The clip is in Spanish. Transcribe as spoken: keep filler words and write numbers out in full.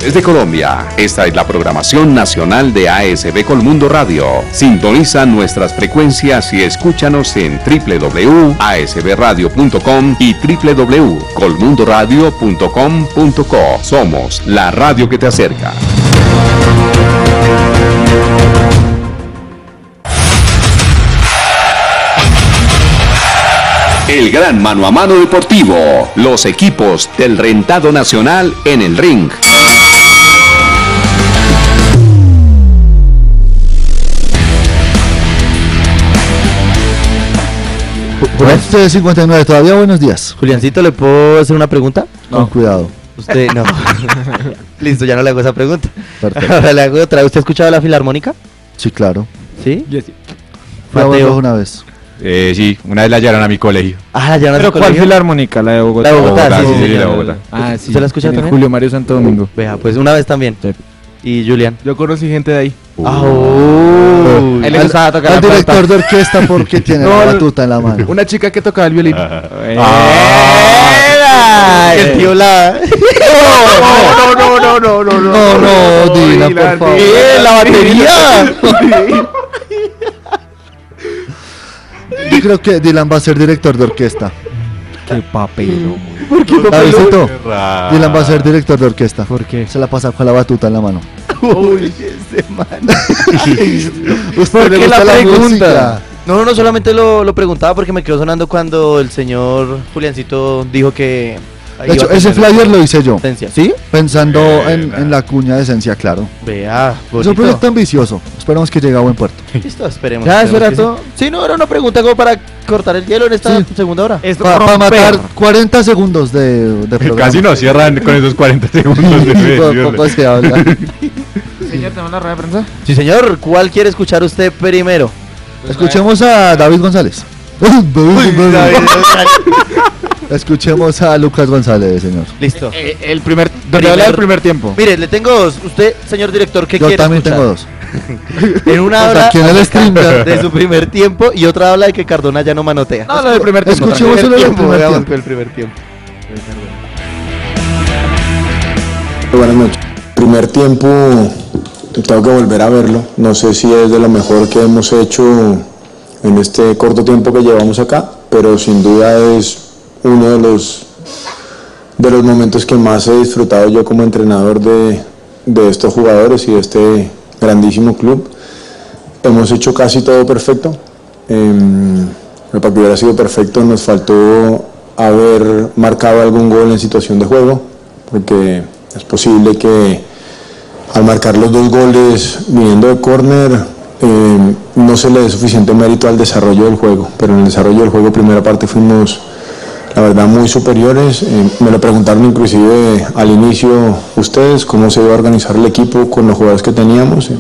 Desde Colombia, esta es la programación nacional de A S B Colmundo Radio. Sintoniza nuestras frecuencias y escúchanos en doble u doble u doble u punto a s b radio punto com y doble u doble u doble u punto colmundo radio punto com punto co. Somos la radio que te acerca. El gran mano a mano deportivo. Los equipos del Rentado Nacional en el ring. Este cincuenta y nueve todavía, buenos días. Juliancito, ¿le puedo hacer una pregunta? No. Con cuidado. Usted, no. Listo, ya no le hago esa pregunta. Perfecto. Ahora le hago otra. ¿Usted ha escuchado la Filarmónica? Sí, claro. ¿Sí? Yo sí. Fui a verlos una vez. Eh, sí, una vez la llevaron a mi colegio. Ah, la llevaron a ¿Pero su cuál colegio? Filarmónica? La de Bogotá. La de Bogotá, Bogotá, sí, sí, sí, sí, sí, la de sí. Bogotá. Ah, sí. ¿Se la escucha En el también? Julio Mario Santo Domingo. Vea, pues una vez también. Sí. ¿Y Julián? Yo conocí gente de ahí. Ah, oh. A él le gustaba tocar Al la director flauta. de orquesta porque tiene No, la el- batuta en la mano. Una chica que tocaba el violín. ¡Ah! ¡El tío la... No, no, no, no, no, No, no, Dylan, por favor. ¡Eh, la batería! Yo creo que Dylan va a ser director de orquesta. Qué papel. ¿La viste tú? raro. Dylan va a ser director de orquesta. ¿Por qué? Se la pasa con la batuta en la mano. Uy, ese man. ¿Usted ¿Por le qué gusta la pregunta? música? No, no, no, solamente lo, lo preguntaba porque me quedó sonando cuando el señor Juliancito dijo que... De hecho, ese flyer lo hice yo, Esencia. ¿Sí? pensando en, Buena. en la cuña de esencia, claro. Vea, Es un bonito. proyecto ambicioso. Esperemos que llegue a buen puerto. Listo, esperemos. ¿Ya eso esperemos era que todo? Sí. Sí, no, era una pregunta como para cortar el hielo en esta Sí. segunda hora. Esto Para romper. matar cuarenta segundos de, de programa. Casi nos cierran con esos cuarenta segundos de Poco- fe, poco se habla. Señor, ¿tenemos la rueda de prensa? Sí, señor, ¿cuál quiere escuchar usted primero? Escuchemos a David González. Escuchemos a Lucas González, señor. Listo. Eh, el primer, donde Primer- habla del primer tiempo. Mire, le tengo dos. Usted, señor director, ¿qué Yo quiere también escuchar? tengo dos. En una Pues habla aquí en el stream ya- de su primer tiempo y otra habla de que Cardona ya no manotea. No, lo del primer tiempo. Escuchemos tranquilo. solo el primer veamos tiempo. con el primer tiempo. Buenas noches. Primer tiempo, tengo que volver a verlo. No sé si es de lo mejor que hemos hecho en este corto tiempo que llevamos acá, pero sin duda es uno de los, de los momentos que más he disfrutado yo como entrenador de, de estos jugadores y de este grandísimo club. Hemos hecho casi todo perfecto. Eh, para que hubiera sido perfecto nos faltó haber marcado algún gol en situación de juego, porque es posible que al marcar los dos goles viniendo de córner eh, no se le dé suficiente mérito al desarrollo del juego, pero en el desarrollo del juego primera parte fuimos la verdad muy superiores. Eh, me lo preguntaron inclusive al inicio ustedes cómo se iba a organizar el equipo con los jugadores que teníamos.